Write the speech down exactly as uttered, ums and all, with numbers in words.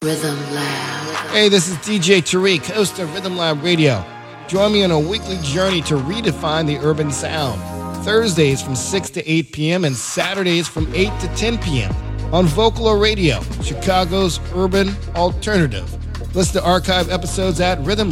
Rhythm Lab. Hey, this is D J Tariq, host of Rhythm Lab Radio. Join me on a weekly journey to redefine the urban sound. Thursdays from six to eight p.m. and Saturdays from eight to ten p.m. on Vocalo Radio, Chicago's urban alternative. Listen to archive episodes at rhythm